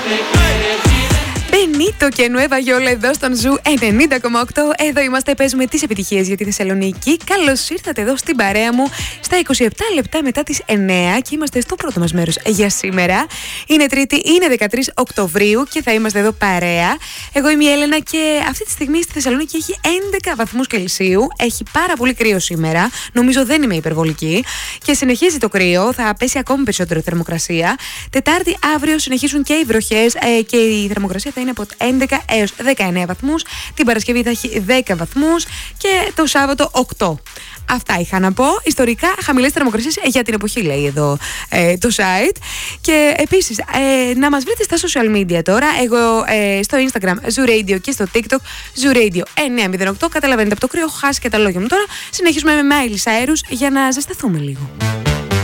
Benito και Nueva Yola εδώ στον Ζου 90,8. Εδώ είμαστε, παίζουμε τις επιτυχίες για τη Θεσσαλονίκη. Καλώς ήρθατε εδώ στην παρέα μου στα 27 λεπτά μετά τις 9 και είμαστε στο πρώτο μας μέρος για σήμερα. Είναι Τρίτη, είναι 13 Οκτωβρίου και θα είμαστε εδώ παρέα. Εγώ είμαι η Έλενα και αυτή τη στιγμή στη Θεσσαλονίκη έχει 11 βαθμούς Κελσίου. Έχει πάρα πολύ κρύο σήμερα. Νομίζω δεν είμαι υπερβολική. Και συνεχίζει το κρύο, θα πέσει ακόμη περισσότερο η θερμοκρασία. Τετάρτη αύριο συνεχίζουν και οι βροχές και η θερμοκρασία θα είναι από 11 έως 19 βαθμούς. Την Παρασκευή θα έχει 10 βαθμούς και το Σάββατο 8. Αυτά είχα να πω. Ιστορικά χαμηλές θερμοκρασίες για την εποχή, λέει εδώ το site. Και επίσης να μας βρείτε στα social media τώρα. Εγώ στο Instagram Zoo Radio και στο TikTok Zoo Radio 908. Καταλαβαίνετε, από το κρύο έχω χάσει και τα λόγια μου τώρα. Συνεχίζουμε με Miley Cyrus για να ζεσταθούμε λίγο.